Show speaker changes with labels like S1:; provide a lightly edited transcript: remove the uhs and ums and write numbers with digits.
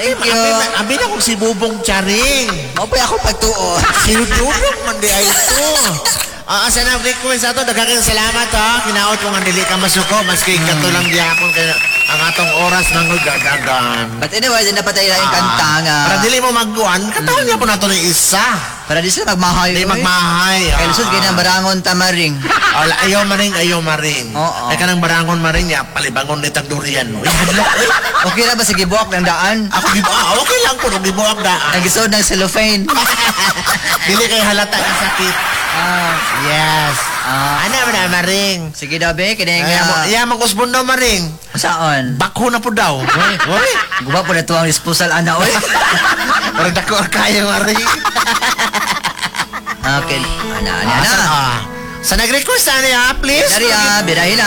S1: Thank you.
S2: Abi na kung si Bubong Charing.
S1: Mapay ako pagtuo.
S2: Sinudulog man di ay ito. Asa na request ato, daghang salamat ha. Kinaot ko nga dili ka masuko maski katulang gihapon kay ang atong oras nang gagagan.
S1: But anyway, din dapat tayo yung kanta nga.
S2: Para dili mo magguan, katawan niya po nato ni isa.
S1: Para di sila magmahay.
S2: Di magmahay.
S1: Kaya lusod kayo ng barangon tamaring.
S2: Ayaw maring.
S1: Oo.
S2: Ay kanang barangon maring niya, palibangon ni tagdurian mo.
S1: Okay na ba sige buwak ng daan?
S2: Okay lang po, nung gibuak daan.
S1: Nagisod ng cellophane.
S2: Dili kay halata ang sakit. Yes. Ano man na maring?
S1: Sige daw be, kining
S2: Iya mo kusbon daw maring.
S1: saan?
S2: Bakho na po daw. Oy.
S1: Guba po na tuwang disposal ana oy.
S2: Para dako kaya maring.
S1: Okay. Ana.
S2: Sa nag-request ani ha, please.
S1: Dari birahin na.